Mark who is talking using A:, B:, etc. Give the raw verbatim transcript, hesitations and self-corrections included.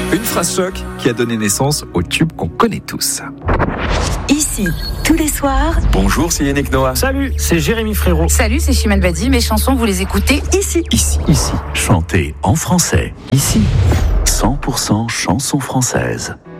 A: Une phrase choc qui a donné naissance au tube qu'on connaît tous.
B: Ici, tous les soirs.
A: Bonjour, c'est Yannick Noah.
C: Salut, c'est Jérémy Frérot.
B: Salut, c'est Chimène Badi. Mes chansons, vous les écoutez ici.
D: Ici, ici, chantez en français. Ici, cent pour cent chansons françaises.